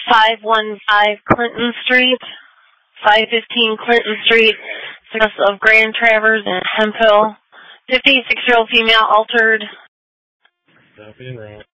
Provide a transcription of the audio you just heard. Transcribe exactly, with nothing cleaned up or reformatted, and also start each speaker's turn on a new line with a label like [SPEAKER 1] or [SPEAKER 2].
[SPEAKER 1] five one five Clinton Street, five fifteen Clinton Street, success of Grand Traverse and Hemphill. fifty-six-year-old female altered.
[SPEAKER 2] Copy and route.